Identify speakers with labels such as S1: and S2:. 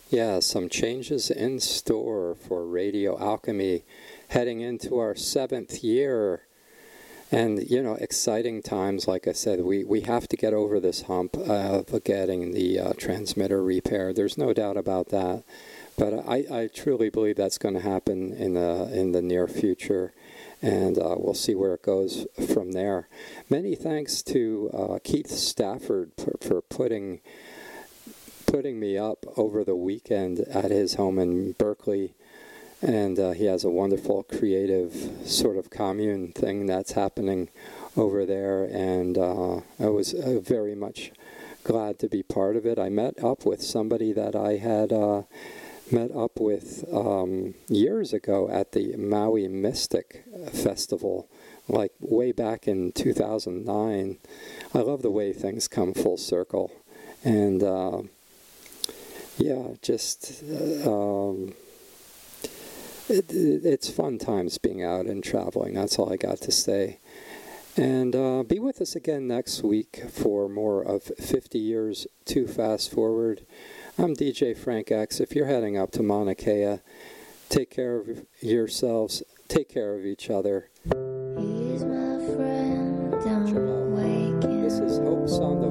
S1: Yeah, some changes in store for Radio Alchemy, heading into our 7th year. And, you know, exciting times, like I said, we have to get over this hump of getting the transmitter repaired. There's no doubt about that. But I truly believe that's going to happen in the near future. And we'll see where it goes from there. Many thanks to Keith Stafford for putting me up over the weekend at his home in Berkeley. And he has a wonderful creative sort of commune thing that's happening over there. And I was very much glad to be part of it. I met up with somebody that I had met up with years ago at the Maui Mystic Festival, like way back in 2009. I love the way things come full circle. And yeah, just... it's fun times being out and traveling. That's all I got to say. And be with us again next week for more of 50 Years to Fast Forward. I'm DJ Frank X. If you're heading up to Mauna Kea, take care of yourselves. Take care of each other.
S2: He's my friend, don't wake him.
S1: This is Hope Sando.